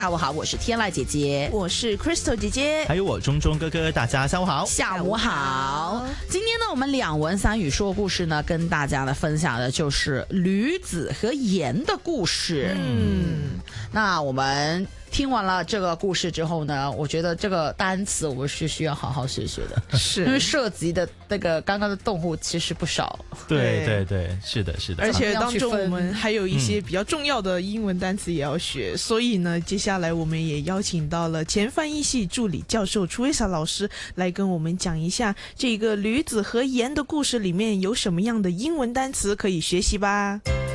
下午好，我是天籁姐姐， 我是 Crystal 姐姐， 还有我中中哥哥，大家下午好。 下午好。今天呢，我们两文三语说故事呢，跟大家呢分享的就是驴子和盐的故事。那我们听完了这个故事之后呢，我觉得这个单词我们是需要好好学学的， 是因为涉及的那个刚刚的动物其实不少。 对对对，是的，是的。 而且当中我们还有一些比较重要的英文单词也要学，所以呢，接下来我们也邀请到了前翻译系助理教授楚维莎老师来跟我们讲一下这个驴子和盐的故事里面有什么样的英文单词可以学习吧。